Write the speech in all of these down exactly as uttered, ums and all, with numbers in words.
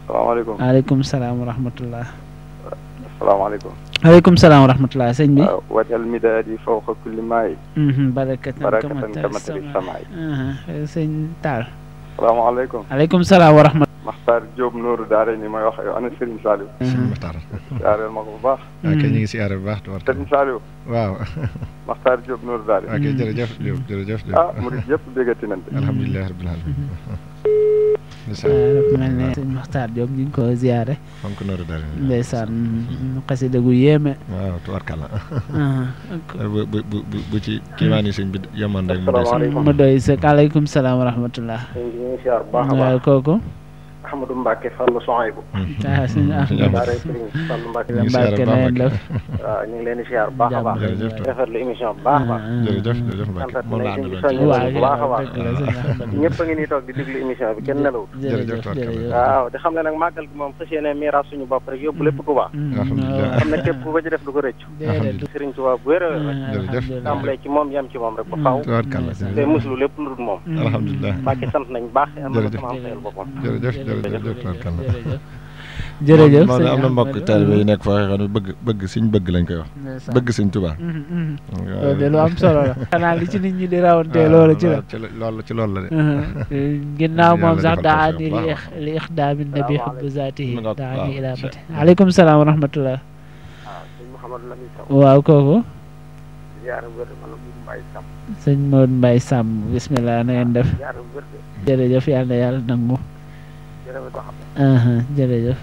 salaamaaleykum. waaleykum salaam wa rahmatullah. salaamaaleykum. waaleykum salaam wa rahmatullah sëñ bi. waaw wajal midaadi fawqa kulli maay. barakatan barakatan kamatari samaay. sëñ Tall. salaamaaleykum. waaleykum salaam wa rahmatullah. Maxtaar Diop Nooru Daara ni may wax yow ana Serigne Saliou. Serigne Maxtaar. siyaareel ma ko bu baax. ok ñu ngi siyaare bu baax. Serigne Saliou. waaw. Maxtaar Diop Nooru Daara. ok jërëjëf Diop jërëjëf Diop. ah murid yëpp déggati nañ de. alhamdulilah rabbil alamin. waaw mel ne sëñ Maxtaar Diop ñu ngi ko ziyaare. fonk Nooru Daara. ndeysaan xasida gu yéeme. waaw tubarkalla. bu bu bu bu ci kiimaani sëñ bi yemoon rek. mu doy sëkk aleykum salaam wa rahmatullah. waaw kooku. Ahmadou Mbacke Fallou Sohaybou. ah sëñ Ahmadou Fallou Mbacke la Mbacke na leen def. waaw ñu ngi leen di siyaar bu baax a baax. jërëjëf rafetlu émission bu baax a baax. jërëjëf jërëjëf Mbacke moom la àndaloon ci waaw bu baax a baax. dëgg la sëñ Ahmadou. ñëpp a ngi nii toog di déglu émission bi kenn nelawul. jërëjëf jërëjëf. waaw te xam ne nag màggal gi moom fas yéene miiraas suñu bopp rek yóbbu lépp Touba. alhamdulilah xam ne képp ku ko ci def du ko rëccu. déedéet Serigne Touba bu wér a wér. jërëjëf. tàmbalee ci moom yem ci moom rek ba faaw. tubarkalla te muslu lépp lu dul moom. alhamdulilah. Mbacke sant nañ baax am na sama am xel boppam. jërëjëf jërëjëf tubarkalla. jërëjëf moom am na mbokk taalibe yi nekk foo xam ne bëgg bëgg suñ bëgg lañ koy wax. bëgg suñ Tuubaa. loolu de lu am solo la. xanaa li ci nit ñi di rawantee loolu ci la. ci loolu ci loolu la de. ginnaaw moom sax daa ni li ix li ixdaami nabi xubbu zaatihi daa ni ilaa mati. aleykum salaam wa rahmatullah. waaw kooku. sëñ Modou Mbaye Samb bismillah na ngeen def. jërëjëf yàlla na yàlla nangu. jërëjëf.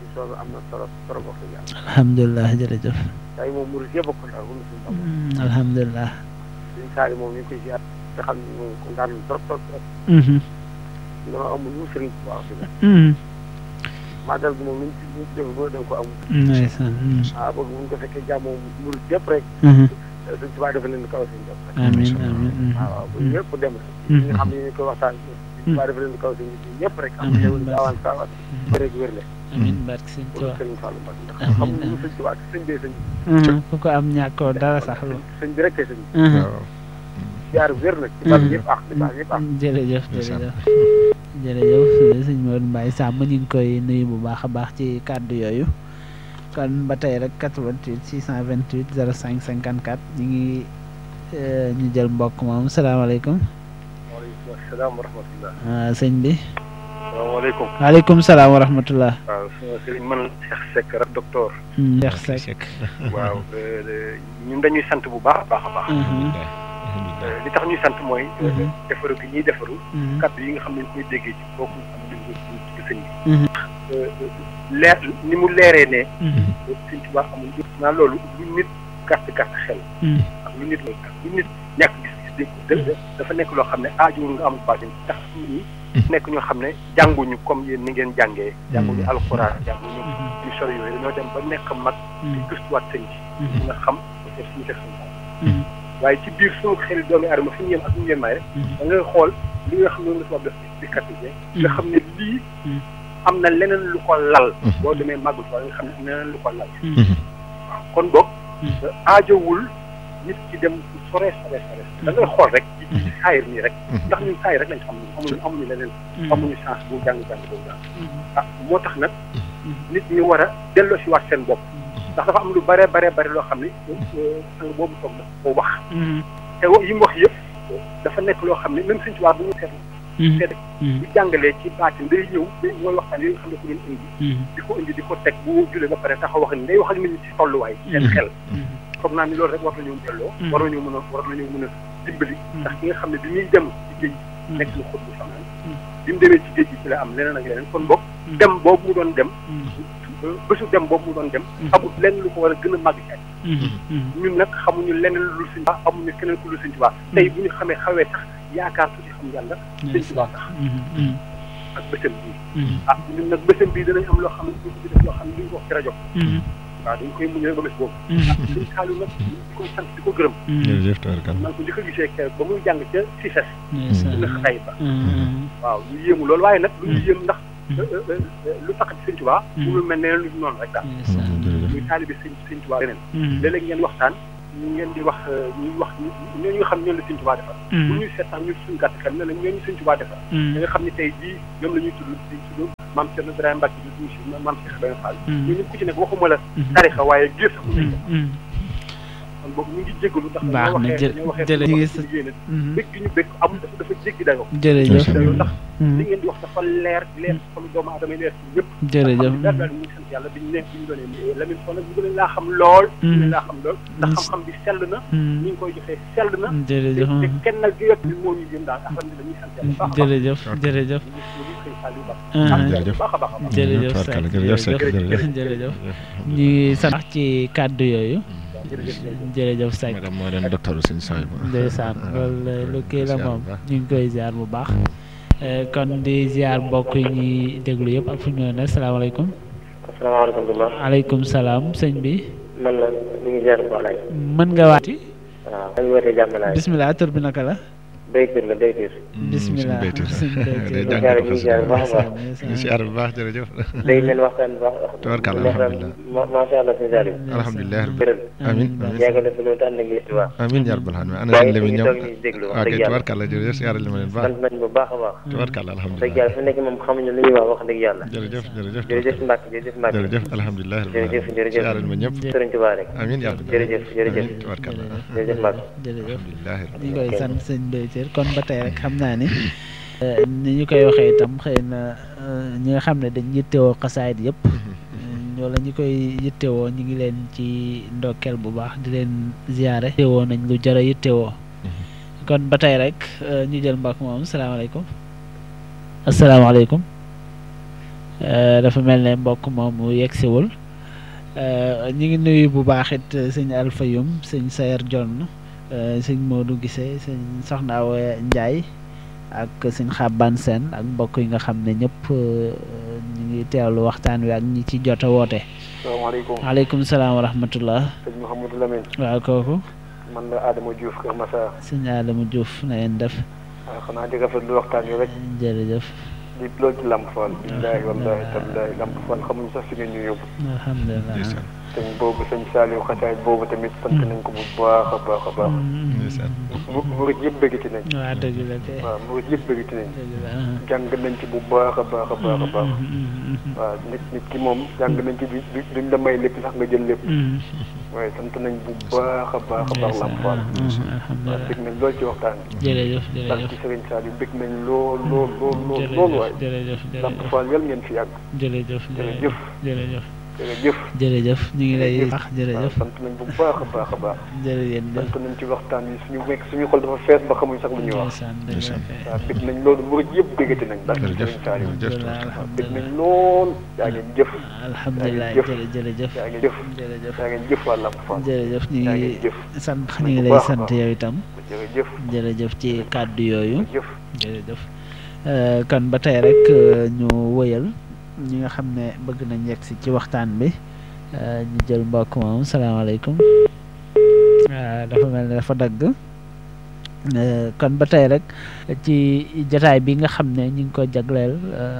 alhamdulilah jërëjëf. tey moom murid yëpp ko daal alhamdulilah. suñu saali moom ñu ngi koy ziar te xam ne moom kontaan nañu trop trop trop. dama amul lu sëriñ bu baax bi. màggal gi moom lu ñu ci lu ñu ci def ba da nga ko amul. ndeysaan. ah bëgg bu ñu ko fekkee jàmm moom murid yëpp rek. suñ tubaab dafa leen kaw seen bopp rek. amiin amiin. waaw bu ñëpp dem rek. ñi nga xam ne ñu koy waxtaan suñ tubaab dafa leen kaw seen ñëpp rek. am na daawaan saawat rek wér le. amiin barke sëñ Tuubaa. sëriñ Fallou Mbacke ndax xam nga ñu sëñ Tuubaa sëñ bee sëñ ku ko am ñàkkoo dara sax lu. sëñ bi rek kay sëñ waaw. ziar wér nag ci bal yëpp ak ci bal yëpp ak. jërëjëf jërëjëf. jërëjëf sëñ Modou Mbaye Samb ñu ngi koy nuyu bu baax a baax ci kàddu yooyu. kon ba tey rek quatre-vingt-huit six cent vingt-huit zéro cinq cinquante-quatre ñu ngi ñu jël mbokk moom salaamaaleykum. waaleykum salaam wa rahmatullah. waaw sëñ bi. salaamaaleykum. waaleykum salaam wa rahmatullah. waaw sëriñ man Cheikh Seck rek docteur. Cheikh Seck. waaw ñun dañuy sant bu baax a baax a baax. li tax ñuy sant mooy. defaru gi ñuy defaru. kàddu yi nga xam ne ñu koy déggee ci kooku am nañu ko ci sëñ bi. leer ni mu leeree ne. sëñ Tuubaa amul naa loolu lu nit gàtt gàtt xel. ak lu nit ak lu nit ñàkk gis-gis dégg dafa nekk loo xam ne aajowul nga amul baatin tax nit ñi nekk ñoo xam ne jànguñu comme yéen ni ngeen jàngee. jànguñu alxuraan jànguñu ñu sori yooyu dañoo dem ba nekk mag. di gëstuwaat sëñ bi. nga xam peut-être suñu teg suñu waaye ci biir suñu xel doomi aadama fi ñu yem ak ñu leen may rek. da ngay xool li nga xam ne moom la tubaab def di catégorie. nga xam ne lii. am na leneen lu ko lal. boo demee màggal fa nga xam ne am na leneen lu ko lal. waaw kon boog. aajowul nit ki dem sore sore sore. da ngay xool rek ci ci saayir nii rek. ndax ñun saayir rek lañ xam ne amuñu amuñu leneen. amuñu chance bu jàng jàng boobu daal. ah moo tax nag. nit ñi war a delloo si waat seen bopp. ndax dafa am lu bare bare bare loo xam ne sang boobu toog na ko wax. te yi mu wax yëpp dafa nekk loo xam ne même suñ ci waa bu ñu seetlu. te bu jàngalee ci baatin day ñëw day mooy waxtaan yi nga xam ne ko doon indi. di ko indi di ko teg bu julee ba pare taxaw wax ni day wax ak nit ñi ci tolluwaay. seen xel. foog naa ni loolu rek war nañoo delloo. war nañoo mën a war nañoo mën a dimbali. ndax ki nga xam ne bi muy dem ci géej gi. nekk na xut bu fanaan. bi mu demee ci géej gi ci la am leneen ak leneen kon boog. dem boobu mu doon dem. bésu dem boobu mu doon dem. amul lenn lu ko war a gën a màgg ci ñun nag xamuñu leneen lu Sëñ Tuubaa amuñu keneen ku lu Sëñ Tuubaa tey bu ñu xamee xawee sax yaakaar tuuti xam yàlla Sëñ Tuubaa tax ak bësam bii ah ñun nag bësam bii danañ am loo xam ne duñ ko def loo xam ne duñ ko wax ci rajo waaw dañ koy muñee ba bés boobu ah Sëñ Saaliw nag di ko sant di ko gërëm jërëjëf tabarkalla man ko njëkk a gisee keroog ba muy jàng ca C I S E na xay ba waaw ñu yéemu loolu waaye nag lu ñu yéem ndax lu tax ci Sëñ Tuubaa mu mel ne lu noonu rek daal muy taalibe Sëñ Sëñ Tuubaa leneen léeg-léeg ngeen waxtaan ñu ngeen di wax ñuy wax ñooñu nga xam ñoom la Sëñ Tuubaa defar bu ñuy seetaan ñu suñu gàtt xel ne la ñooñu Sëñ Tuubaa defar da nga xam ne tey jii ñoom la ñuy tudd di tudd maam Thierno Ibrahima Mbacke di duusi maam Cheikh Ibrahima Fall ñu ñëpp ku ci nekk waxuma la tarixa waaye gis ko kon boobu ñu ngi jégalu ndax baax na jë jërëjëf ñu ngi sa bëgg ñu bëgg amul dafa dafa jéggi dayoo jërëjëf ndax li ngeen di wax dafa leer leer xolu doomu aadama yi leer ci ñëpp jërëjëf daal daal ñu ngi sant yàlla biñu nekk biñu doonee Lamine Fall ñu gën laa xam lool ñu laa xam lool ndax xam-xam bi sell na ñu ngi koy joxee sell na jërëjëf te kenn nag gi yëpp moo ñu gën daal alhamdulilah ñu sant yàlla baax jërëjëf jërëjëf jërëjëf baax a baax jërëjëf jërëjëf Seck jërëjëf jërëjëf ñu ngi sant ci kàddu yooyu jërëjëf Seck madame moo doon docteur Sëñ Soy ndeysaan loolu lu kii la moom ñu ngi koy ziar bu baax kon di ziar mbokk yi ñuy déglu yëpp ak fu ñu ne asalaamaaleykum asalaamaaleykum aleykum salaam sëñ bi man la ñu ngi ziar bu baax laay mën nga waati waaw dañu wootee jàmm laay bismillah tur bi naka la béykat la béykat bismillah day ñu jàng ngi ziar bu baax a baax ñu siyaar bu baax jërëjëf day leen waxtaan bu baax tabarkalla alhamdulilah macha allah sëñ Saliou alhamdulilah gërëm amin yàggale fi loolu tànn ngi waa amin yaa rabbal alamin ana gaa sëñ yi Lamine ñu ñoom toog ñu déglu wax ok dëgg yàlla tabarkalla jërëjëf siyaar li ma leen baax sant nañ bu baax a baax tabarkalla dëgg alhamdulilah yàlla fi nekk moom xamuñu lu ñuy wax wax dëgg yàlla jërëjëf jërëjëf jërëjëf Mbacke jërëjëf Mbacke jërëjëf alhamdulilah jërëjëf jërëjëf siyaar ma ñëpp sëriñ Tuubaa rek amin yaa rabbal jërëjëf jërëjëf tabarkalla jërëjëf Mbacke jërëjëf alhamdulilah ñu koy sant sëñ Béytir kon ba tey rek xam naa ni ni ñu koy waxee itam xëy na ñi nga xam ne dañ yittewoo xasaayid yëpp wala ñi koy yittewoo ñu ngi leen ci ndokkeel bu baax di leen ziyaare yittewoo nañ lu jara yittewoo kon ba tey rek ñu jël mbokk moom salaamaaleykum asalaamaaleykum dafa mel ne mbokk moomu yegsiwul ñu ngi nuyu bu baax it sëñ Alfayum sëñ Sayer Jonn sëñ Modou Gissé sëñ Soxna Awa Ndiaye ak sëñ Xaban Sène ak mbokk yi nga xam ne ñëpp ñu ngi teewlu waxtaan wi ak ñi ci jot a woote. salaamaaleykum waaleykum salaam wa rahmatullah. sëñ Mouhamadou Lamine waaw kooku. man la Adama Diouf Kër Massar. sëñ Adama Diouf na ngeen def. waaw xanaa di rafetlu waxtaan wi rek. jërëjëf. di loolu ci Lamp Fall. billaahi wallaahi tallaahi Lamp Fall xamuñ sax fi ngeen ñu yóbbu. alhamdulilah. sëñ boobu sëñ Saliou xasaay boobu tamit sant nañ ko bu baax a baax a baax. mu murit yëpp bëggati nañ. waaw dëgg la kay. waaw murit yëpp bëggati nañ. dëgg la. jàng nañ ci bu baax a baax a baax a baax. waaw nit nit ki moom jàng nañ ci du duñ la may lépp sax nga jël lépp. waaye sant nañ bu baax a baax a baax Lamp Fall. waaw bëgg nañ lool ci waxtaan bi. jërëjëf ndax jërëjëf. ci Serigne Saliou bëgg nañ lool lool lool lool lool waaye. jërëjëf Lamp jërëjëf. Fall yal ngeen fi yàgg. jërëjëf jërëjëf. jërëjëf. jërëjëf. jërëjëf ñu ngi lay wax waaw jërëjëf. sant nañ bu baax a baax a baax. jërëjëf. sant nañ ci waxtaan yi suñu nekk suñu xol dafa fees ba xamuñ sax lu ñuy wax. ndeysaan dëgg la kay. waaw bëgg nañ loolu murid yëpp bëggati nañ. ndax jërëjëf Serigne Saliou. jërëjëf waaw bëgg nañ lool. yaa ngeen jëf. alhamdulilah jëf. jërëjëf. yaa ngeen jëf. jërëjëf. yaa ngeen jëf waa Lamp Fall. jërëjëf ñu yaa ngi ngeen jëf. sant ñu ngi lay sant yow itam. jërëjëf. jërëjëf ci kàddu yooyu. jëf. jërëjëf kon ba tey rek ñu wëyal ñi nga xam ne bëgg nañ yegg si ci waxtaan bi ñu jël mbokk moom salaamaaleykum. dafa mel ne dafa dagg kon ba tey rek ci jataay bi nga xam ne ñu ngi ko jagleel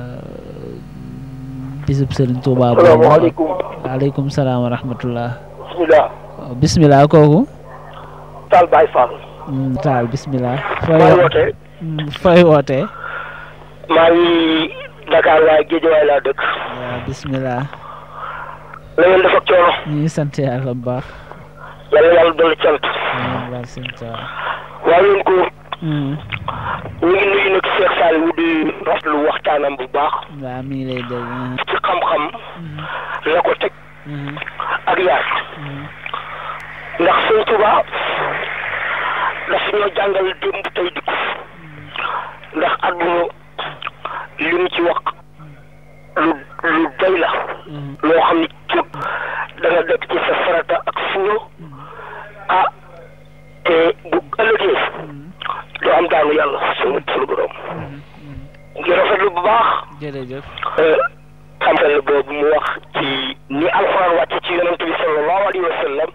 bisub Serigne Touba boobu. salaamaaleykum. waaleykum salaam wa rahmatullah. bisimilah. bismillah kooku. Tall Baye Fall. Taal bismillah. fooy maa ngi wootee. fooy wootee. maa ngi Dakar waaye Guédiawaye laa dëkk. waaw bismillah. la ngeen def ak coono. ñu ngi sant yàlla bu baax. yàlla yàlla dolli cant. amiin baal sëñ Tuubaa. waaye yéen ko. ñu ngi nuyu nag Cheikh Saliou di rafetlu waxtaanam bu baax. waaw mi ngi lay dégg. ci xam-xam. la ko teg. ak yaar. ndax sëñ Tuubaa dafa ñoo jàngal démb tey dikku. ndax àdduna li mu ci wax lu lu doy la. loo xam ni képp da nga dëkk ci sa farata ak suñu ah te bu ëllëgee doo am daanu yàlla suñu suñu borom. ngi rafetlu bu baax. jërëjëf. xam-xam la boobu mu wax ci ni alxuraan wàcc ci yonent bi sallallahu alayhi wa sallam.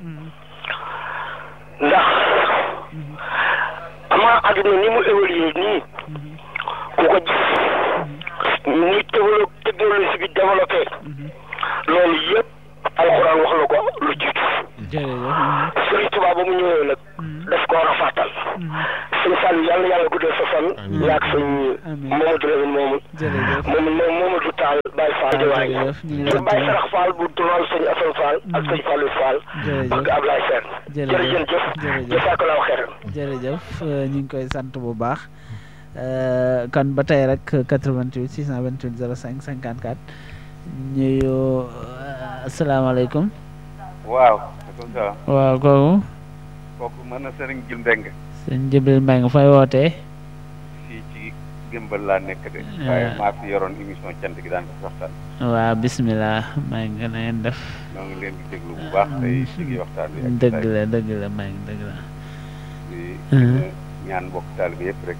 ndax amaa àdduna ni mu évolué nii ku ko gis ni technologie bi développé loolu yëpp alxuraan wax na ko lu jiitu. jërëjëf. Sëriñ Tuubaa ba mu ñëwee nag daf koo rafaatal. sëñ Saliou yàlla yàlla guddee sa fan. yaag sëñ Mamadou Lamine moomu. jërëjëf. moom moom Mamadou Tall Baye Fall di waay jërëjëf ñu ngi te lay Baye Sarax Fall bu tural sëñ Assane Fall ak sëñ Fallou Fall jërëjëf ak Ablaye Sène jërëjëf jëf jazakallahu xeyran jërëjëf ñu ngi koy sant bu baax kon ba tey rek quatre-vingt-huit six cent vingt-huit zéro cinq cinquante-quatre ñuyu asalaamaaleykum waaw. waaw kooku kooku mën na Serigne Jil Mbeng. sëñ Jibril Mbengue fay wootee fii ci Gëmbal laa nekk de. waaye maa fi yoroon émission cant gi daan ko waxtaan. waaw bismillah maa ngi na ngeen def ñoo ngi leen di déglu bu baax tey ci waxtaan bi. ak dëgg la dëgg la maa ngi dëgg la di ñaan mbokk taal bi yëpp rek.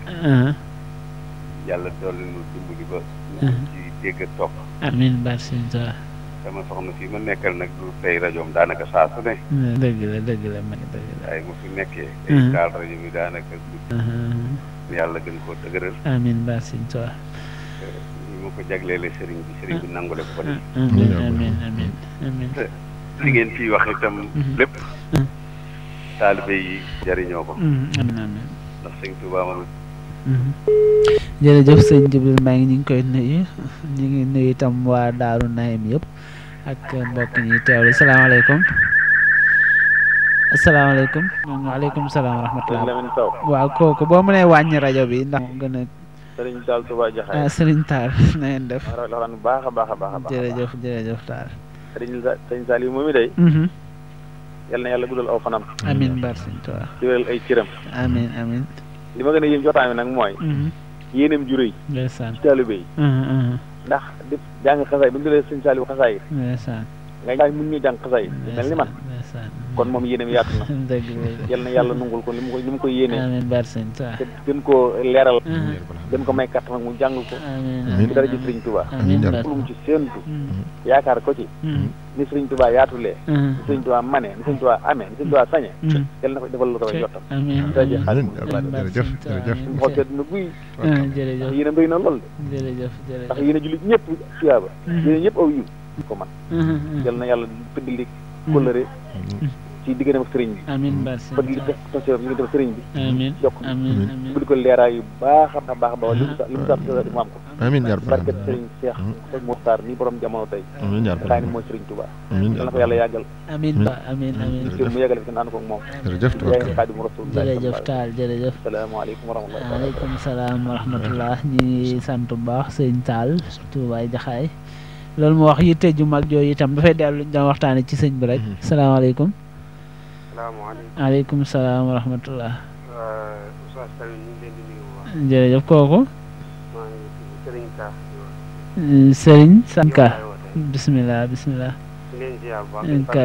yàlla dolli nu dimbali ba. ci dégg ak topp. amiin baar sëñ Tuubaa sama soxna fii ma nekkal nag du tey rajoom daanaka saa su ne. dëgg la dëgg la maa ngi dëgg la waaye mu fi nekkee. ay taal rajo bi daanaka du yàlla gën koo dëgëral. amiin baar sëñ Tuubaa ñu ma ko jagleele sëriñ bi sëriñ bi nangule ko fa def. amiin amiin amiin amiin li ngeen ciy wax itam lépp. taalibe yi jariñoo ko. amiin amiin ndax sëñ Tuubaa moom jërëjëf sëñ Jibril maa ngi ñu ngi koy nuyu ñu ngi nuyu itam waa Daaru Naim yëpp ak mbokk ñi teewlu salaamaaleykum asalaamaaleykum waaleykum salaam wa rahmatulah waaw kooku boo mënee wàññi rajo bi ndax mu gën a Serigne Tall Touba Jaxaay ah Serigne Tall na ngeen def bu baax a baax a baax a baax jërëjëf jërëjëf Tall Serigne Serigne Saliou moom mi day yal na yàlla guddal aw fanam amiin bar sëñ Tuubaa ci wéral ay cëram amiin amiin li ma gën a yéem jotaan bi nag mooy yéenam ju rëy ndeysaan ci taalibe yi ndax di jàng xasaay bu ñu tuddee sëñ Saliou xasaay ndeysaan nga jaay mun ñu jàng xasaay mel ni man ndeysaan kon moom yéenam yaatu na dëgg la yal na yàlla nungul ko li mu ko li mu koy yéenee amiin bar sëñ Tuubaa te gën koo leeral gën ko may kàttan nag mu jàng ko amiin ci dara ji Sëriñ Tuubaa amiin bar lu mu ci séentu yaakaar ko ci ni Sëriñ Tuubaa yaatulee ni Sëriñ Tuubaa mane ni Sëriñ Tuubaa amee ni Sëriñ Tuubaa sañe yal na ko defal lu ko jottam amiin jërëjëf jërëjëf jërëjëf suñu xool seet na guy jërëjëf ndax yéenam rëy na lool de jërëjëf ndax jërëjëf yéen a jullit ñëpp tuyaaba yéen ñëpp aw yiw ko man yal na yàlla pëddali kóllëre ci digganteem ak sëriñ bi amiin bar sëñ bëgg li def tosé ñu ngi def sëriñ bi amiin yokk amiin amiin bëgg ko leeraay yu baax a baax ba li mu sa li mu sa mu am ko amiin yaa rabbal barket sëriñ Cheikh Cheikh Mokhtar ni borom jamono tey amiin yaa nga rabbal xam ne mooy sëriñ Touba amiin yal na ko yàlla yàggal amiin ba amiin amiin ci mu yàggale fi seen ànd ko ak moom jërëjëf yaay Xaadimu Rasuul jërëjëf Taal jërëjëf salaamaaleykum wa rahmatulah waaleykum salaam wa rahmatullah ñu ngi sant bu baax sëñ Taal Touba Jaxaay loolu mu wax yitte ju mag jooju itam dafay dellu ñu doon waxtaane ci sëñ bi rek salaamaaleykum salaamaaleykum waaleykum salaam wa rahmatullah Oustaz Saliou ñu ngi leen di nuyu bu baax jërëjëf kooku maa ngi tudd Serigne Ka Serigne Sanka bismillah bismillah ñu leen ziar bu baax Ka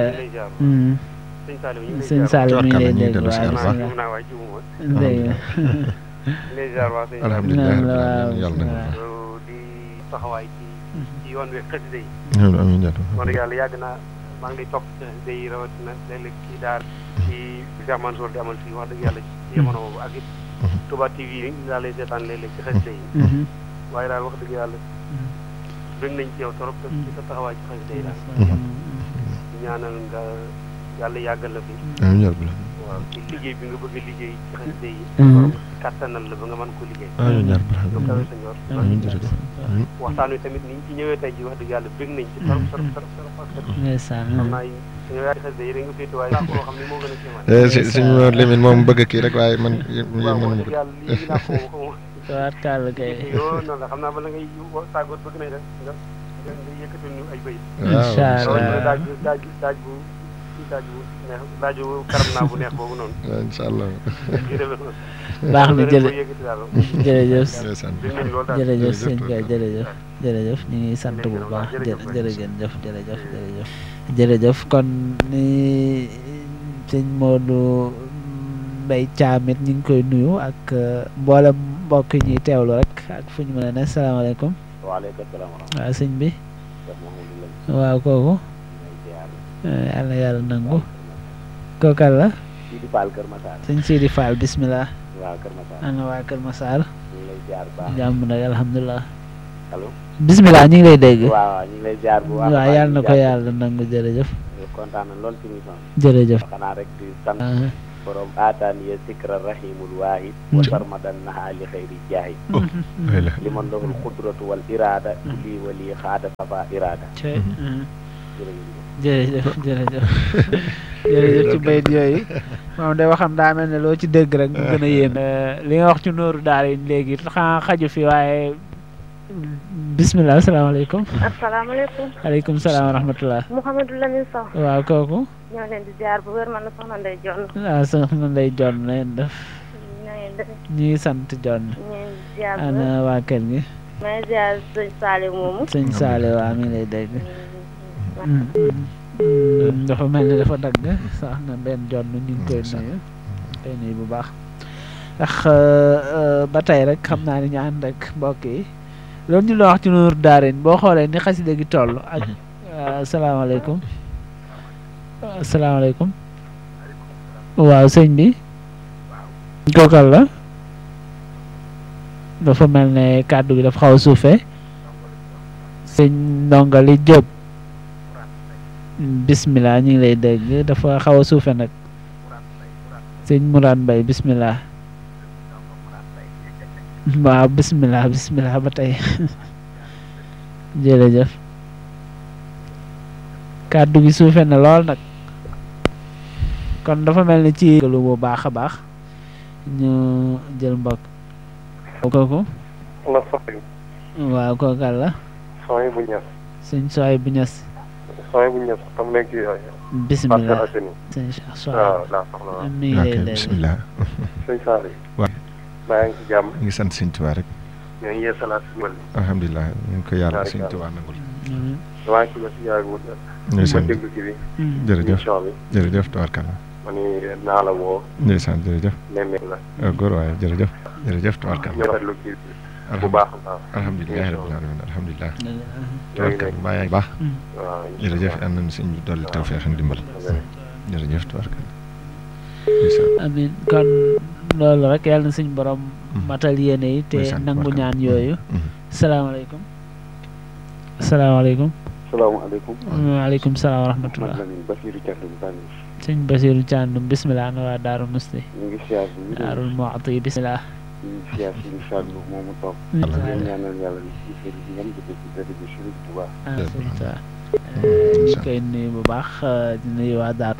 sëñ Saliou ñu ngi sëñ Saliou mi ngi lay dégg Tubaarkàlla, ñu ngi waaw dellu bismillah ziar bu baax. juum naa waaye juumuma dégg ñu leen ziar bu baax sëñ Saliou alhamdulilah waaw rabbil waaw alamin yàlla na bismillah di taxawaay ci ci yoon wi xasida yi amiin amiin yaa wax dëgg yàlla yàgg naa maa ngi lay topp ci xasida yi rawatina léeg-léeg ci daar ci Cheikh Mansour di amal fii wax dëgg yàlla ci jamono boobu ak it Touba T V yi laa lay seetaan léeg-léeg ci xasida yi waaye daal wax dëgg yàlla bëgg nañ ci yow trop te ci sa taxawaay ci xasida yi daal ñaanal nga yàlla yàggal la fi amiin yaa rabbal alamin waaw ci liggéey bi nga bëgg a liggéey ci xasida yi borom kàttanal la ba nga mën ko liggéey amiin yaa rabbal lu alamin kawe sa njort amiin jërëjëf amiin waxtaan wi tamit ni ñu ci ñëwee tey ji wax dëgg yàlla bëgg nañ ci trop trop trop trop parce que ndeysaan xam naa suñu yaay xasida yi dañ ko féete waaye laa koo xam ne moo gën a kéemaan Eh, si suñu Lamine moom bëgg kii rek waaye man yéen waaw wax man dëgg yàlla lii laa ko xamoo tubaarkàlla kay yoo noonu la xam naa bala ngay tàggoot bëgg nañ rek nga nga nga yëkkatul ñu ay bëy incha loolu mooy allah daaj daaj daaj bu daaj bu neex daaju karam naa bu neex boobu noonu incha allah jërëjëf baax na jële yëkkati daal jërëjëf ndeysaan bëgg nañ loolu daal jërëjëf jërëjëf sëñ Ka jërëjëf jërëjëf ñu ngi sant bu baax jë- jërëjëf jërëjëf jërëjëf jërëjëf kon ni sëñ Modou Mbaye Thiam it ñu ngi koy nuyu ak mboolem mbokk yi ñuy teewlu rek ak fu ñu mën a ne salaamaaleykum waaleykum salaam wa waaw sëñ bi rahmatulah Mouhamadou waaw kooku Lamine yàlla yàlla nangu kookal la Sidi Fall Kër Massar sëñ Sidi Fall bismillah waaw Kër Massar ana waa Kër Massar ñu ngi lay ziar bu baax jàmm nag alhamdulilah allo bismillah ñu ngi lay dégg waaw ñu ngi lay ziar bu baax waaw yàlla na ko yàlla nangu jërëjëf kontaan na lool ci émission jërëjëf bi xanaa rek di sant ah borom aataaniya sikra rahimul waahid wa sarmadan naha li xayri jaahid li man lahul xudratu wal iraada lii wa lii xaada safa iraada. jërëjëf jërëjëf jërëjëf ci bayit yooyu moom day waxam daa mel ne loo ci dégg rek mu gën a yéen li nga wax ci nooru daara yi léegi xanaa xaju fi waaye bisimilah asalaamaaleykum. asalaamaaleykum. aleykum salaam wa rahmatulah. Mouhamadou Lamine Sow. waaw kooku. ñoo leen di ziar bu wér man la soxna Ndeye Dione. waaw soxna Ndeye Dione na ngeen def. na ngeen def. ñu ngi sant Dione. ñu ngi ziar bu wér ana waa kër gi. maa ngi ziar sëñ Saliou moomu. sëñ Saliou waa mi lay dégg. dafa mel ni dafa dagg sax na benn Dione ñu ngi koy nuyu. koy nuyu bu baax. ndax ba tey rek xam naa ni ñu ànd ak mbokk yi. loolu ñu la wax ci Nuuru Daarayni boo xoolee ni xasida gi toll ak asalaamaaleykum asalaamaaleykum waaw sëñ bi kookal la dafa mel ne kàddu gi dafa xaw a suufee sëñ Ndongali Jóob bismillah ñu ngi lay dégg dafa xaw a suufe nag sëñ Mourane Mbaye bismillah waaw bisimilah bisimilah ba tey jërëjëf kàddu gi suufe na lool nag kon dafa mel ni ci lu bu baax a baax ñu jël mbokk kooku la soxi waaw kookal la sooy bu ñes sëñ sooy bu ñes sooy bu ñes tam nekk yooyu bisimilah sëñ sooy waaw daa soxla mi ngi lay dégg bisimilah sëñ Saliou waaw maa ngi ci jàmm ñu ngi sant sëñ Tuubaa rek ñoo ngi yeesalaat si mbal alhamdulilah ñu ngi ko yàlla sëñ Tuubaa nangul damaa ngi ci ma si yàgg wut ma déglu ci bi jërëjëf émission bi jërëjëf tabarkalla ma ni naa la woo ndeysaan jërëjëf nemmeek la góor waaye jërëjëf jërëjëf tabarkalla ñu rafetlu kii bu baax a baax alhamdulilah rabbil alamin alhamdulilah tabarkalla mbaa yaa ngi baax waaw jërëjëf yal nañu sëñ bi dolli tawfeex ak ndimbal jërëjëf tabarkalla amin kon loolu rek yàlla na suñ borom matal yéene yi te nangu ñaan yooyu salaamaaleykum salaamaaleykum salaamaaleykum waaleykum salaam wa rahmatullah Basiru Thiandoum Bannis sëñ Basiru Thiandoum bisimilah na waa Daaru Musti ñu ngi siyaar bi Daarul Muxti bisimilah ñu ngi siyaar suñu Saliou moomu toog ñaan ñaanal yàlla ni ci sëriñ bi ngam jëfe ci dëgg bi Sëriñ Tuubaa sëriñ Tuubaa ñu koy nuyu bu baax di nuyu waa Daaru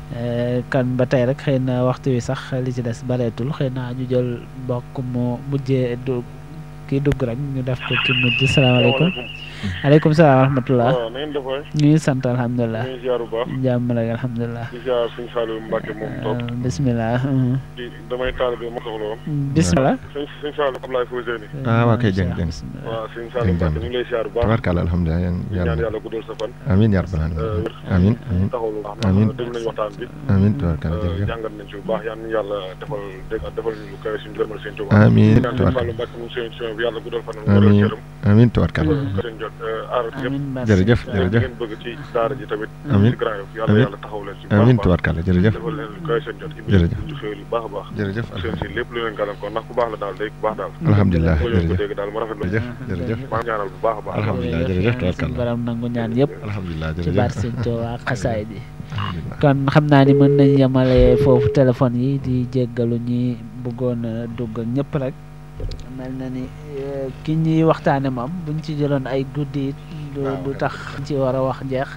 kan ba tey rek xëy na waxtu wi sax li ci des bareetul xëy na ñu jël mbokk mu mujjee du kii dugg rek ñu def ko ci mujj salaamaaleykum aleykum salaam wa rahmatullah ñu ngi sant alhamdulilah ñu ngi ziar bu baax jàmm rek alhamdulilah di ziar suñu Saliou Mbacke moom toog bisimilah damay taalibe ma soxla woon bisimilah suñu Saliou Ablaye Fousseyni ah waa kay jëng jëng waaw suñu Saliou Mbacke ñu ngi lay ziar bu baax tabarkalla alhamdulilah yéen ñaan yàlla guddal sa fan amiin yaa rabbal aalamiin amiin amiin taxawlu baax amiin déglu nañu waxtaan bi amiin tabarkalla jërëjëf jàngat nañ ci bu baax yal na yàlla defal defal ñu lu kawe suñu gërëmal seen Tuubaa amiin ñaan suñu Saliou Mbacke moom seen bi yàlla guddal fanam amiin amiin tabarkalla seen jot aar yëpp jërëjëf jërëjëf ngeen bëgg ci daara ji tamit amiin ci Grand Yoff yàlla yàlla taxaw leen ci amiin tabarkalla jërëjëf defal leen lu kawe seen jot jërëjëf ci xéwal yu baax a baax jërëjëf seen si lépp lu leen gàllankoor ndax ku baax la daal day ku baax daal alhamdulilah ko leen ko jërëjëf dégg daal mu rafet la jërëjëf jërëjëf maa ngi ñaanal bu baax a baax alhamdulilah jërëjëf tabarkalla baram nangu ñaan yëpp alhamdulilah ci jërëjëf baat sëñ Tuubaa xasaay di kon xam naa ni mën nañ yemale foofu téléphone yi di jéggalu ñi bëggoon a dugg ak ñëpp rek mel na ni ki ñuy waxtaane moom buñ ci jëloon ay guddi du du tax ci war a wax jeex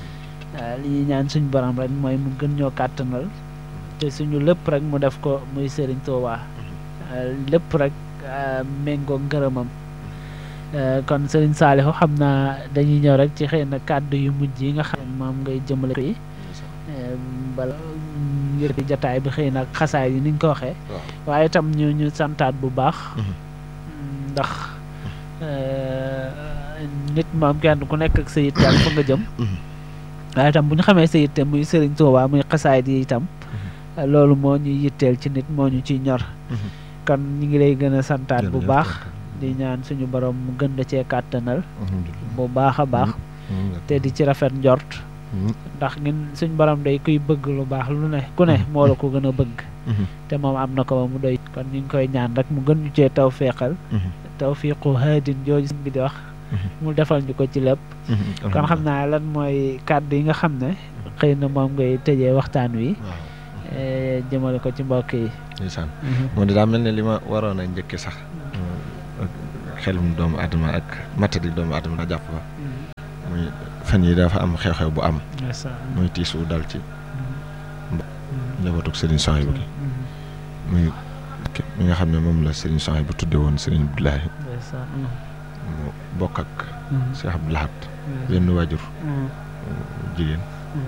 li ñuy ñaan suñ borom rek mooy mu gën ñoo kàttanal te suñu lépp rek mu def ko muy Sëriñ Tuubaa lépp rek méngoo ngërëmam kon Sëriñ Saalihu xam naa dañuy ñëw rek ci xëy na kàddu yu mujj yi nga xam ne moom ngay jëmale ko yi bala ngir jataay bi xëy na xasaay yi niñ ko waxee waaye itam ñu ñu santaat bu baax ndax nit moom kenn ku nekk ak sa yitte daal fa nga jëm waaye itam bu ñu xamee sa yitte muy Sëriñ Tuubaa muy xasaay di itam loolu moo ñuy yitteel ci nit moo ñu ciy ñor kon ñu ngi lay gën a santaat bu baax di ñaan suñu borom mu gën da cee kàttanal bu baax a baax te di ci rafet njort ndax ngeen suñ borom day kuy bëgg lu baax lu ne ku ne moo la ko gën a bëgg te moom am na ko ba mu doy kon ñu ngi koy ñaan rek mu gën ñu cee tawfeexal tawfiqu haadin jooju bi di wax mu defal ñu ko ci lépp kon xam naa lan mooy kàddu yi nga xam ne xëy na moom ngay tëjee waxtaan wi jëmale ko ci mbokk yi. ndeysaan moom daa mel ne li ma waroon a njëkke sax xelum doomu adama ak matadi doomu adama la jàpp ba muy fan yi dafa am xew-xew bu am muy tiisu dal ci njabootuk Serigne Souhaïbou gi muy mi nga xam ne moom la Serigne Souhaïbou bu tudde woon Serigne Abdoulahi mu bokk ak Cheikh Abdou Lahad benn waajur jigéen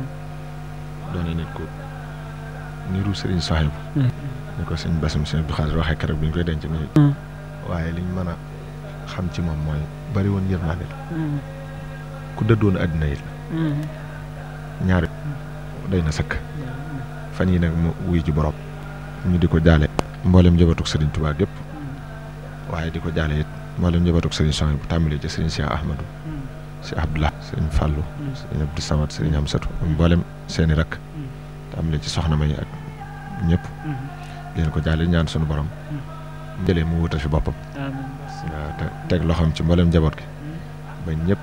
doone nit ko niru Serigne Souhaïbou ni ko sëñ Bassum sëñ Abdou Khadre waxee keroog bi ñu koy denc nii waaye liñ mën a xam ci moom mooy bari woon yërmande la ku dëddoon àddina yi la ñaari day na sëkk fan yi nag mu wuy ci borom ñu di ko jaale mboolem njabatuk Serigne Touba gépp waaye di ko jaale it mboolem njabatuk Serigne Souhaïbou bu tàmbalee ci Serigne Cheikh Ahmadou Cheikh Abdoulaye Serigne Fallou Serigne Abdou Samad Serigne Amsatou mboolem seeni rakk tàmbalee ci soxna May ak ñëpp leen ko jaale ñaan sunu borom jëlee mu wutal fi boppam waaw te teg loxoom ci mboolem njaboot gi ba ñëpp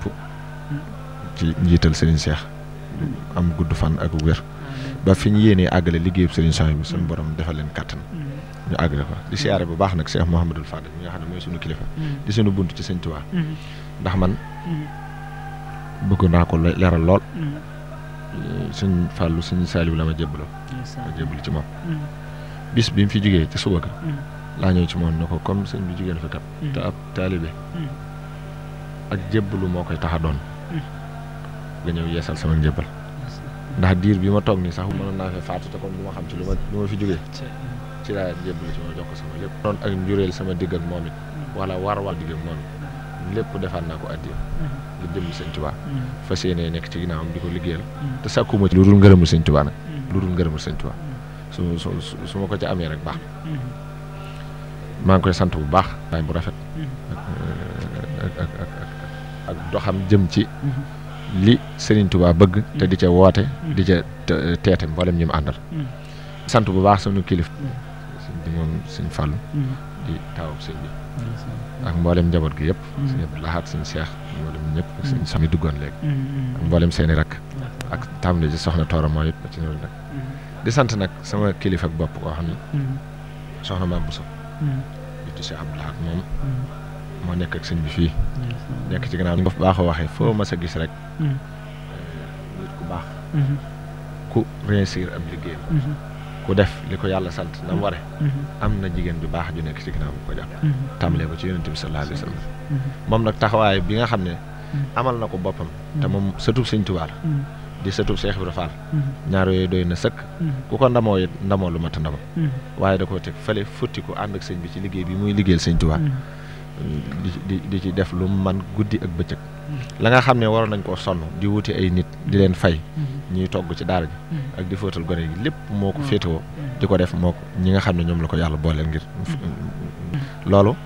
ci njiital Serigne Cheikh am gudd fan ak wér ba fi ñu yéenee àggale liggéeyub Serigne Souhaïbou bi sunu borom defal leen kàttan ñu àggale ko di siyaare bu baax nag Cheikh Mouhamadul Fadel mi nga xam ne mooy sunu kilifa di sunu bunt ci Sëñ Tuubaa ndax man bëgg naa ko leeral lool Sëñ Fàllu Sëñ Saaliw la ma jébbaloo ma jébbalu ci moom bis bi mu fi jógee ci suba ga laa ñëw ci moom ne ko comme sëñ bi jógee na fi kat te ab taalibe ak jébbalu moo koy tax a doon nga ñëw yeesal sama njébbal ndax diir bi ma toog nii sax mënoon naa fee faatu te kon du ma xam ci lu ma lu ma fi jógee ci laa jébbalu ci ma jox ko sama lépp noonu ak njureel sama digg ak moom it wala war war digg ak moom it lépp defaat naa ko addiya ngir jëm Sëñ Tuubaa fas yéenee nekk ci ginnaawam di ko liggéeyal te sàkkuma ci lu dul ngërëmul Sëñ Tuubaa nag lu dul ngërëmul Sëñ Tuubaa su su su ma ko ci amee rek baax maa ngi koy sant bu baax waay bu rafet ak ak ak ak doxam jëm ci li Serigne Touba bëgg te di ca woote di ca teete mboolem ñi mu àndal sant bu baax sunu kilif sëñ bi moom sëñ Fallou di taawub sëñ bi ak mboolem njaboot gi yëpp sëñ Abdou Lahad sëñ Cheikh mboolem ñëpp ak sëñ Sami duggoon léegi ak mboolem seeni rakk ak tàmbali ci soxna Toora mooy it ci ñëw nag di sant nag sama kilifa ak bopp koo xam ne soxna Mame Bousso di Cheikh Abdou Lahad moom moo nekk ak sëñ bi fii nekk ci gannaaw ñu ko baaxoo waxee foo ma sa gis rek nit ku baax ku réussir ab liggéeyam ku def li ko yàlla sant na mu ware am na jigéen ju baax ju nekk ci gannaaw bu ko jàpp tàmbalee ko ci yonent bi sallallahu alayhi wa sallam moom nag taxawaay bi nga xam ne amal na ko boppam te moom sëtub sëñ Tuubaa la di sëtub Cheikh Ibra Fall ñaar yooyu doy na sëkk ku ko ndamoo it ndamoo lu mat ndamoo waaye da koo teg fële futti ko ànd ak sëñ bi ci liggéey bi muy liggéeyal sëñ Tuubaa di di di ci def lu man guddi ak bëccëg la nga xam ne waroon nañ koo sonn di wuti ay nit di leen fay ñuy togg ci daara ji ak di fóotal gone gi lépp moo ko féetewoo di ko def moo ko ñi nga xam ne ñoom la ko yàlla booleel ngir loolu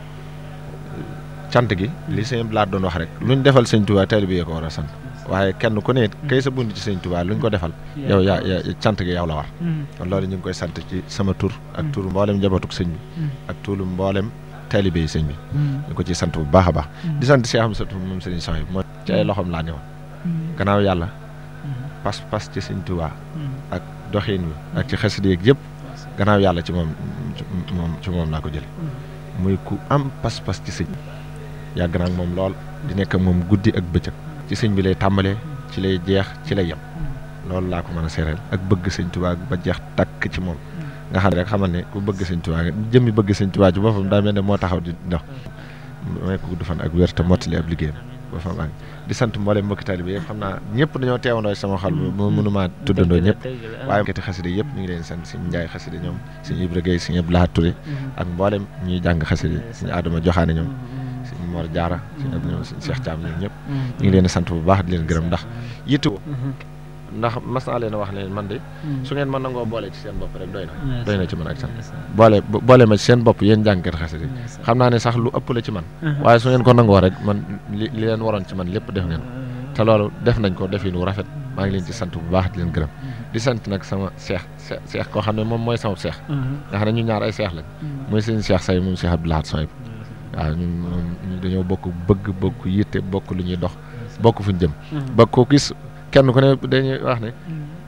cant gi li sëñ Blaat doon wax rek luñ defal sëñ Tuubaa taalibe yi ko war a sant waaye kenn ku ne kay sa bunt ci sëñ Tuubaa luñ ko defal yow yaa yaa cant gi yow la war kon loolu ñu ngi koy sant ci sama tur ak tur mboolem njabootuk sëñ bi ak turu mboolem taalibe yi sëñ bi ñu ko ci sant bu baax a baax di sant Cheikh Amsatou moom Serigne Souhaïbou moo ci ay loxoom laa newoon gannaaw yàlla pas-pas ci sëñ Tuubaa ak doxiin wi ak ci xasida yeeg yëpp gannaaw yàlla ci moom moom ci moom laa ko jële muy ku am pas-pas ci sëñ yàgg naa ak moom lool di nekk ak moom guddi ak bëccëg ci sëñ bi lay tàmbalee ci lay jeex ci lay yem loolu laa ko mën a seereel ak bëgg sëñ Tuubaa ba jeex takk ci moom nga xam ne rek xamal ne ku bëgg sëñ Tuubaa jëmmi bëgg sëñ Tuubaa ci boppam daa mel ne moo taxaw di ndox may ko gudd fan ak wér te mottali ab liggéeyam ba fa maa di sant mboolem mbokki taalibe yëpp xam naa ñëpp dañoo teewandoo sama xol mo mënumaa tuddandoo ñëpp waaye kati xasida yëpp ñu ngi leen sant sëñ Njaay xasida ñoom sëñ Ibra Gueye sëñ Abdou Lahad Touré ak mboolem ñuy jàng xasida sëñ Adama Joxaane ñoom sëñ Mor Jaara sëñ Abdou ñoom sëñ Cheikh Thiam ñoom ñëpp ñu ngi leen sant bu baax di leen gërëm ndax yittewoo ndax mas naa leen a wax ne man de su ngeen mën nangoo boole ci seen bopp rek doy na doy na ci man ak sant boole boole ma ci seen bopp yéen jàngkat xasida xam naa ne sax lu ëpp la ci man waaye su ngeen ko nangoo rek man li li leen waroon ci man lépp def ngeen te loolu def nañ ko defin wu rafet maa ngi leen ci sant bu baax di leen gërëm di sant nag sama seex seex koo xam ne moom mooy sama seex nga xam ne ñu ñaar ay seex lañ mooy seen seex say moom Cheikh Abdou Lahad Souhaïbou waaw ñun moom dañoo bokk bëgg bokk yitte bokk lu ñuy dox bokk fu ñu jëm ba ko gis kenn ku ne dañuy wax ne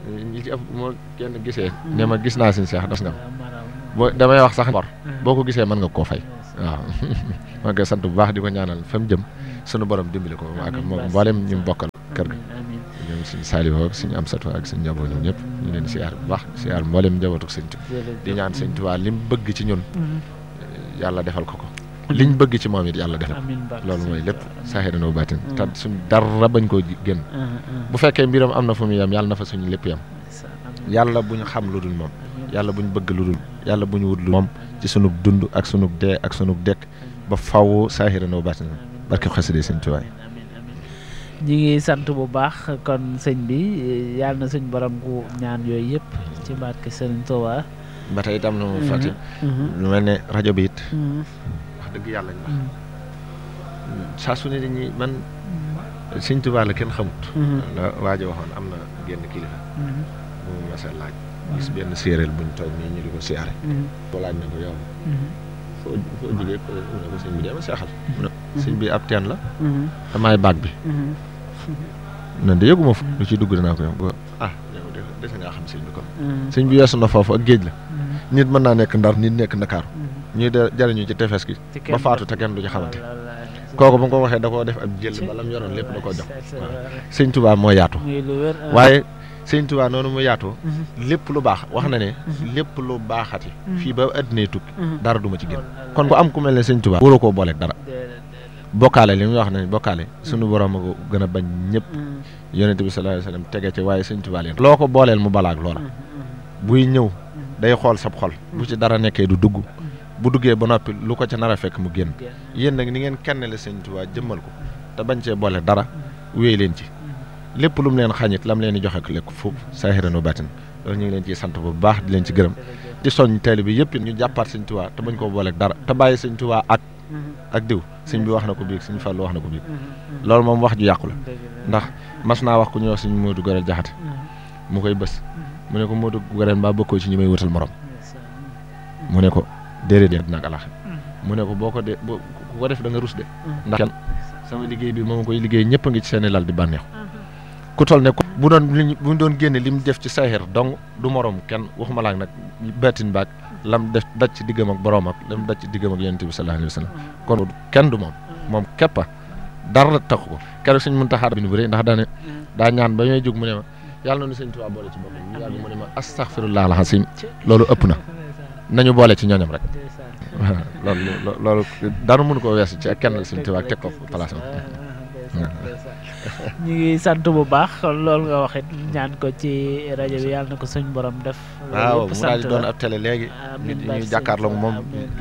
ñi ci ëpp moo kenn gisee ne ma gis naa sëñ Cheikh das nga boo damay wax sax bor boo ko gisee mën nga koo fay waaw maa ngi koy sant bu baax di ko ñaanal fa mu jëm sunu borom dimbali ko ak moom mboolem ñu bokkal kër ga ñoom suñu Saliou ak suñu Amsatou ak suñu njaboot ñoom ñëpp ñu leen siyaar bu baax siyaar mboolem njabootu sëñ Tuubaa di ñaan sëñ Tuubaa li mu bëgg ci ñun yàlla defal ko ko liñ bëgg ci moom it yàlla defal loolu mooy lépp saahiran wa baatin te suñ dara bañ koo génn bu fekkee mbiram am na fu mu yem yàlla na fa suñu lépp yem yàlla bu ñu xam lu dul moom yàlla bu ñu bëgg lu dul yàlla bu ñu wut lu moom ci sunug dund ak sunug dee ak sunug dekk ba faw saahiran wa baatin barke xasida sëñ Tuubaa ñi ngi sant bu baax kon sëñ bi yàlla na suñ borom gu ñaan yooyu yëpp ci barke sëñ Tuubaa ba tey itam na mu fàtte lu mel ne rajo bi it wax dëgg yàlla ñu wax saa su ne dañuy man sëñ Tuubaa la kenn xamut la waajo waxoon am na genn kilifa bu mu masa laaj gis benn séeréer buñ toog nii ñu di ko siyaare ko laaj na ko yow foo foo jógee ko mu ne ko sëñ bi dama seexal mu ne sëñ bi ab teen la damaay baag bi nan de yëguma fu lu ciy dugg danaa ko yow ah yow de dese ngaa xam sëñ bi kon sëñ bi weesu na foofu ak géej la nit mën naa nekk Ndar nit nekk Ndakaaru ñuy de jariñu ci tefes gi ba faatu te kenn du ci xamante kooku ba nga ko waxee da koo def ab jël ba lam yoroon lépp da koo jox waaw sëñ Tuubaa moo yaatu waaye sëñ Tuubaa noonu mu yaatoo lépp lu baax wax na ne lépp lu baaxati fii ba addinay tukki dara du ma ci génn kon ku am ku mel ne sëñ Tuubaa waroo koo booleeg dara bokkaale li muy wax ne bokkaale suñu borom a ko gën a bañ ñëpp yonent bi sallallahu alayhi wasallam tege ci waaye sëñ Tuubaa leen loo ko booleel mu balaag loola buy ñëw day xool sab xol bu ci dara nekkee du dugg bu duggee ba noppi lu ko ca nar a fekk mu génn yéen nag ni ngeen kenn la sëñ Tuubaa jëmmal ko te bañ cee boole dara wéy leen ci lépp lu mu leen xañit lam leen di joxe ko lekk foofu saahiran wa baatin loolu ñu ngi leen ciy sant bu baax di leen ci gërëm di soññ taalibe bi yëpp ñu jàppaat sëñ Tuubaa te bañ koo booleeg dara te bàyyi sëñ Tuubaa ak ak diw sëñ bi wax na ko biig sëñ Fallu wax na ko biig loolu moom wax ju yàqu la ndax mas naa wax ku ñuy wax sëñ Moodu Gorel Jaxate mu koy bës mu ne ko Moodu Gorel mbaa bokkoo ci ñi may wutal morom mu ne ko déedéet dina ak alax mu ne ko boo ko de boo ku ko def da nga rus de ndax kenn sama liggéey bi moom koy liggéey ñëpp a ngi ci seeni lal di bànneexu ku toll ne bu doon li bu doon génne li mu def ci saahir dong du morom kenn waxuma laak nag baatin baag lam def daj ci diggam ak boroom ak lam daj ci diggam ak yonent bi sallallahu alayhi wa sallam kon kenn du moom moom képpa dara taxu ko keroog suñ mën taxaar bi nu bëri ndax daane daa ñaan ba ñooy jóg mu ne ma yàlla noonu sëñ Tuubaa boole ci boppam ñu yàgg mu ne ma astaghfirullah alazim loolu ëpp na nañu boole ci ñooñam rek waaw loolu loolu dara mënu ko weesu ci ak kenn sëñ Tuubaa teg ko place am ñu ngi sant bu baax loolu nga waxit ñaan ko ci rajo bi yàlla na ko suñ borom def waaw mu daal di doon ab télé léegi ñu jàkkaarloo moom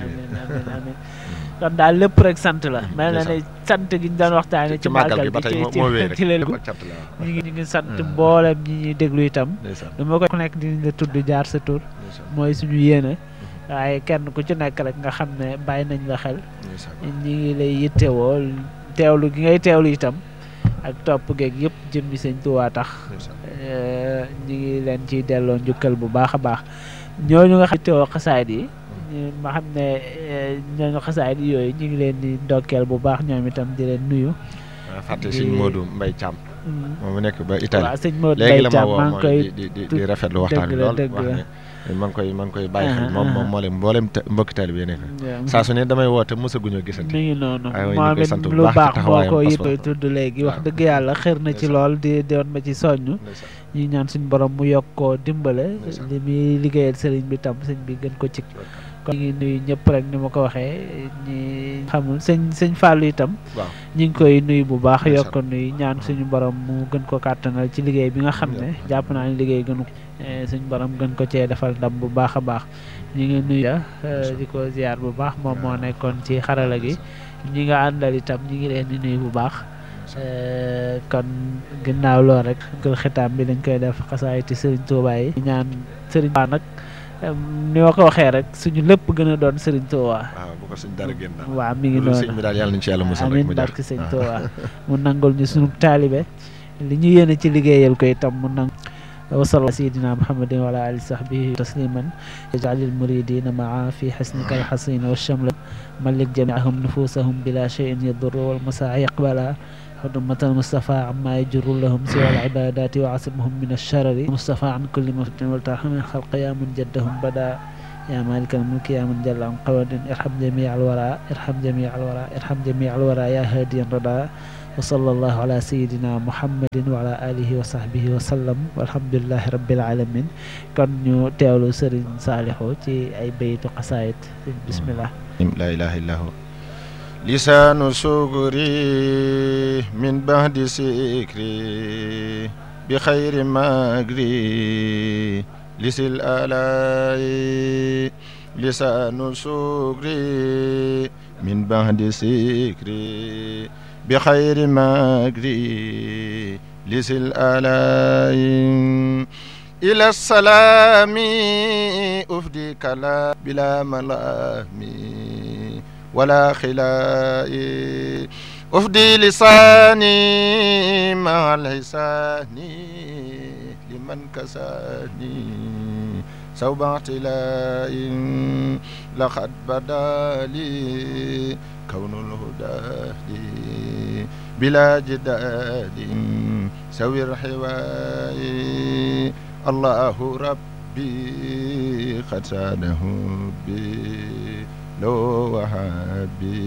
kon daal lépp rek sant la mel na ne sant gi ñu doon waxtaane ci màggal gi ci ci leen ñu ngi ñu ngi sant mboolem ñi ñuy déglu itam dama ko ku nekk dinañ la tudd jaar sa tur mooy suñu yéene waaye kenn ku ci nekk rek nga xam ne bàyyi nañ la xel ñi ngi lay yittewoo teewlu gi ngay teewlu itam ak topp geeg yëpp jëmmi sëñ Tuubaa tax ñi ngi leen ciy delloo njukkal bu baax a baax ñooñu nga xam yittewoo xasaayid yi ma xam ne ñooñu xasaayid yooyu ñu ngi leen di ndokkeel bu baax ñoom itam di leen nuyu waaw fàtte sëñ Modou Mbaye Thiam moom mu nekk ba Italie waaw sëñ Modou Mbaye Thiam maa ngi koy di di di rafetlu waxtaan bi lool wax ne maa ngi koy maa ngi koy bàyyi xel moom moom moo leen mboolem mbokki taalibe bi nekk saa su ne damay woote mosaguñoo gisante mi ngi noonu moom it lu baax moo ko yittoo tudd léegi wax dëgg yàlla xër na ci lool di doon ma ci soññ ñu ñaan suñu borom mu yokk koo dimbale li muy liggéeyal sëriñ bi tam sëñ bi gën ko ci kon ñu ngi nuyu ñëpp rek ni ma ko waxee ñi xamul sëñ sëñ Fallou itam ñu ngi koy nuyu bu baax yokk nuyu ñaan suñu borom mu gën ko kàttanal ci liggéey bi nga xam ne jàpp naa ne liggéey gënu suñu borom gën ko cee defal ndam bu baax a baax ñu ngi nuyu di ko ziar bu baax moom moo nekkoon ci xarala gi ñi nga àndal itam ñi ngi leen di nuyu bu baax kon ginnaaw lool rek gël xitaam bi dañ koy def xasaayiti Serigne Touba yi ñaan Serigne Touba nag ni ma ko waxee rek suñu lépp gën a doon Serigne Touba. waaw bu ko suñ dara génn daal waaw mi ngi noonu sëñ bi daal yàlla nañ ci yàlla musal rek mu jaar barke Serigne Touba mu nangul ñu suñu taalibe li ñu yéene ci liggéeyal ko itam mu nang wasalla sayidina muhammadin wa ala ali sahbihi tasliman yaj'alil muridina maa fi xasnika alxasin wa shamla malik jamiahum nufusahum bila cheyin yadurru wal masaa yaqbala حرمة المصطفى عما يجر لهم سوى العبادات وعصمهم من الشرر المصطفى عن كل مفتن والترحم من خلق يا من جدهم بدا يا مالك الملك يا من جل عن قواد ارحم جميع الورى ارحم جميع الورى ارحم جميع الورى يا هادي الردى وصلى الله على سيدنا محمد وعلى آله وصحبه وسلم والحمد لله رب العالمين. kon ñu teewlu Serigne Saliou ci ay baytu xasaayid bismillah. la ilaha illallah lisanu sugri min ba'di sikri bi khayri magri lisil alai lisanu sugri min ba'di sikri bi khayri magri lisil alai ila salami ufdi kala bila malami ولا خلائي أفدي لساني مع الحسان لمن كساني سوب اعتلاء لقد بدا لي كون الهدى لي بلا جدال سوي الحواي الله ربي قد ساده بي لو وهابي